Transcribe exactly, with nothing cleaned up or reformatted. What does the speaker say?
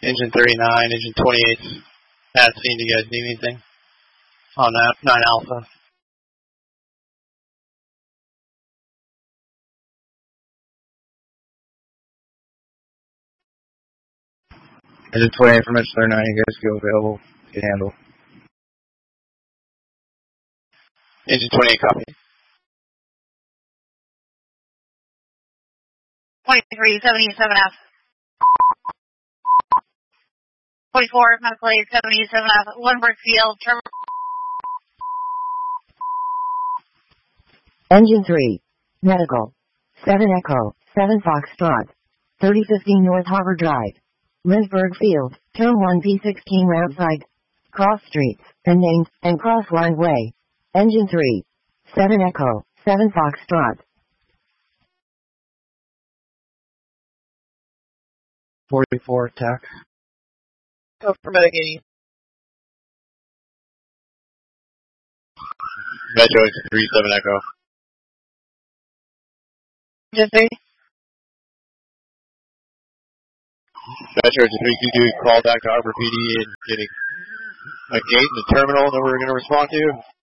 Engine thirty-nine, engine twenty-eight, at scene. Do you guys need anything? On that, nine Alpha. Engine twenty-eight from engine thirty-nine, you guys go available. Can handle. Engine twenty-eight, copy. twenty-three seventy-seven F. twenty-four, medical aid, seventy-seven F, Lindbergh Field, terminal. Engine three, medical, seven Echo, seven Foxtrot, thirty fifteen North Harbor Drive, Lindbergh Field, turn one P sixteen route side, cross streets, and named, and cross line way. Engine three, seven Echo, seven Foxtrot. forty-four, attack. Go for medicating. Metro engine three seven Echo. Engine three. Metro engine three two two, call back to Harbor P D and getting a gate in the terminal that we're going to respond to.